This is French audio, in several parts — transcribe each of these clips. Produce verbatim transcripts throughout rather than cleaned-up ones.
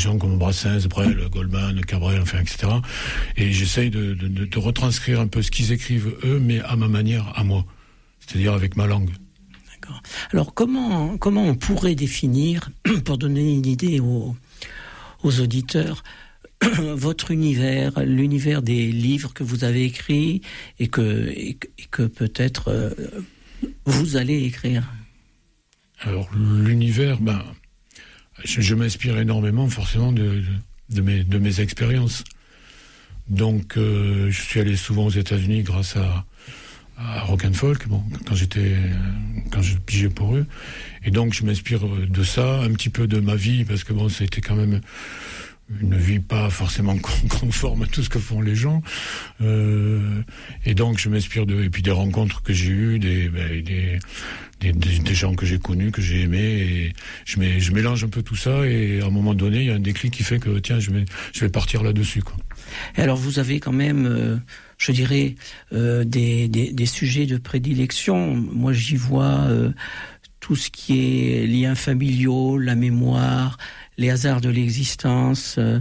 gens comme Brassens, Brel, Goldman, Cabrel, enfin, et cetera. Et j'essaye de, de, de retranscrire un peu ce qu'ils écrivent eux, mais à ma manière, à moi. C'est-à-dire avec ma langue. D'accord. Alors, comment, comment on pourrait définir, pour donner une idée aux, aux auditeurs, votre univers, l'univers des livres que vous avez écrits et que, et que, et que peut-être euh, vous allez écrire? Alors, l'univers, ben, je, je m'inspire énormément, forcément, de, de, de, mes, de mes expériences. Donc, euh, je suis allé souvent aux États-Unis grâce à, à Rock and Folk, bon, quand j'étais, quand je pigeais pour eux. Et donc, je m'inspire de ça, un petit peu de ma vie, parce que bon, ça a été quand même une vie pas forcément conforme à tout ce que font les gens. Euh, et donc, je m'inspire de, et puis des rencontres que j'ai eues, des, ben, des, des, des, des gens que j'ai connus, que j'ai aimés, et je, mets, je mélange un peu tout ça, et à un moment donné, il y a un déclic qui fait que, tiens, je vais, je vais partir là-dessus, quoi. Et alors, vous avez quand même, euh, je dirais, euh, des, des, des sujets de prédilection. Moi, j'y vois euh, tout ce qui est liens familiaux, la mémoire, les hasards de l'existence, euh,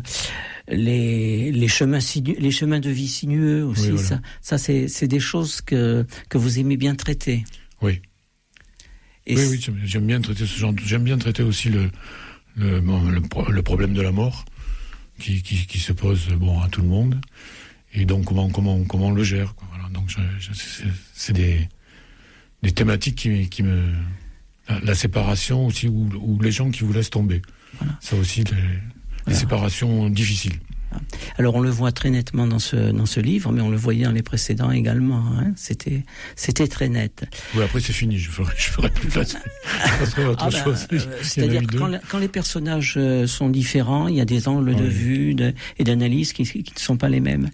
les, les, chemins sinu- les chemins de vie sinueux aussi. Oui, voilà. Ça, ça c'est, c'est des choses que, que vous aimez bien traiter. Oui. Et oui, oui, j'aime, j'aime bien traiter ce genre de, j'aime bien traiter aussi le, le, le, le problème de la mort qui, qui, qui se pose bon, à tout le monde. Et donc, comment, comment, comment on le gère, quoi. Voilà. Donc, je, je, c'est, c'est des, des thématiques qui, qui me... La, la séparation aussi, ou, ou les gens qui vous laissent tomber. Voilà. Ça aussi, les, voilà. les séparations difficiles. Alors on le voit très nettement dans ce dans ce livre, mais on le voyait dans les précédents également. Hein. C'était c'était très net. Oui, après c'est fini. Je ferai je ferai plus place. autre ah ben, chose. Euh, c'est-à-dire que quand, quand les personnages sont différents, il y a des angles oui. de vue de, et d'analyse qui, qui ne sont pas les mêmes.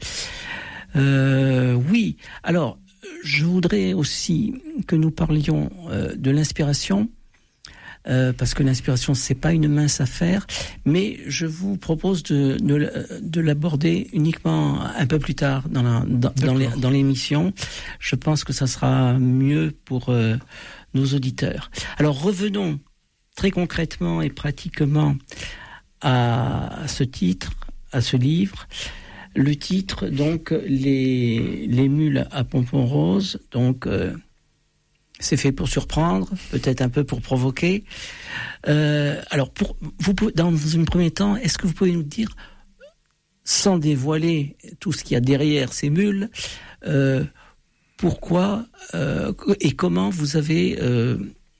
Euh, oui. Alors je voudrais aussi que nous parlions euh, de l'inspiration. Euh, parce que l'inspiration, c'est pas une mince affaire, mais je vous propose de, de, de l'aborder uniquement un peu plus tard dans, la, dans, dans, les, dans l'émission. Je pense que ça sera mieux pour euh, nos auditeurs. Alors revenons très concrètement et pratiquement à, à ce titre, à ce livre. Le titre, donc, les, les mules à pompons roses, donc... Euh, c'est fait pour surprendre, peut-être un peu pour provoquer. Euh, alors, pour, vous pouvez, dans un premier temps, est-ce que vous pouvez nous dire, sans dévoiler tout ce qu'il y a derrière ces mules, euh, pourquoi euh, et comment vous avez euh,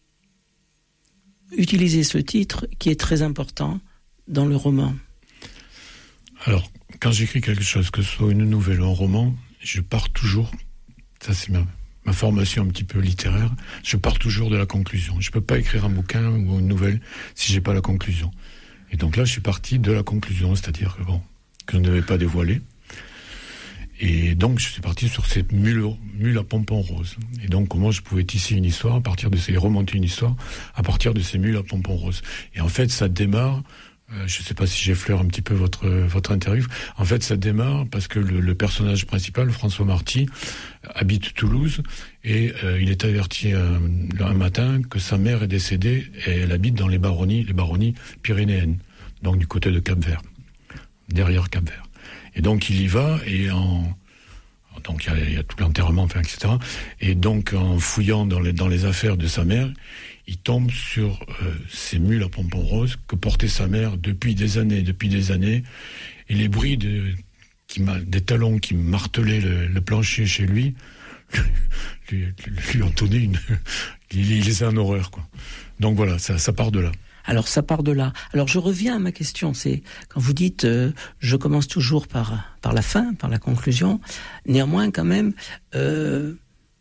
utilisé ce titre qui est très important dans le roman? Alors, quand j'écris quelque chose, que ce soit une nouvelle ou un roman, je pars toujours, ça c'est ma... ma formation un petit peu littéraire, je pars toujours de la conclusion. Je peux pas écrire un bouquin ou une nouvelle si j'ai pas la conclusion. Et donc là, je suis parti de la conclusion, c'est-à-dire que bon, que je ne devais pas dévoiler. Et donc, je suis parti sur cette mule, mule à pompons roses. Et donc, comment je pouvais tisser une histoire à partir de ces, remonter une histoire à partir de ces mules à pompons roses. Et en fait, ça démarre. Euh, je ne sais pas si j'effleure un petit peu votre votre interview. En fait, ça démarre parce que le, le personnage principal, François Marty, habite Toulouse et euh, il est averti euh, un matin que sa mère est décédée et elle habite dans les baronnies, les baronnies pyrénéennes, donc du côté de Cap-Vert, derrière Cap-Vert. Et donc il y va et en donc il y, y a tout l'enterrement, enfin, et cetera. Et donc en fouillant dans les dans les affaires de sa mère, il tombe sur euh, ces mules à pompons roses que portait sa mère depuis des années, depuis des années, et les bruits de, qui des talons qui martelaient le, le plancher chez lui lui, lui, lui ont donné une, il, il les a en horreur, quoi. Donc voilà, ça, ça part de là. Alors ça part de là. Alors je reviens à ma question, c'est quand vous dites euh, je commence toujours par par la fin, par la conclusion. Néanmoins quand même euh,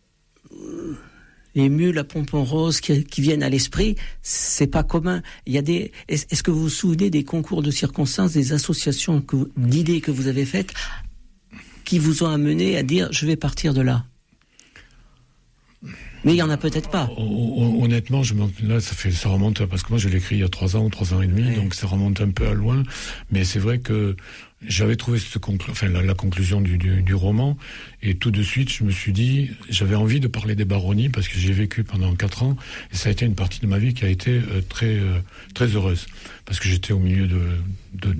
les mules à pompons roses qui, qui viennent à l'esprit, c'est pas commun. Il y a des est-ce, est-ce que vous vous souvenez des concours de circonstances, des associations que, d'idées que vous avez faites qui vous ont amené à dire je vais partir de là? Mais il y en a peut-être pas. Honnêtement, je là, ça fait, ça remonte parce que moi, je l'ai écrit il y a trois ans ou trois ans et demi, oui. Donc ça remonte un peu à loin. Mais c'est vrai que j'avais trouvé cette conclu- enfin, la, la conclusion du, du, du roman, et tout de suite, je me suis dit, j'avais envie de parler des baronnies parce que j'ai vécu pendant quatre ans, et ça a été une partie de ma vie qui a été euh, très, euh, très heureuse parce que j'étais au milieu de, de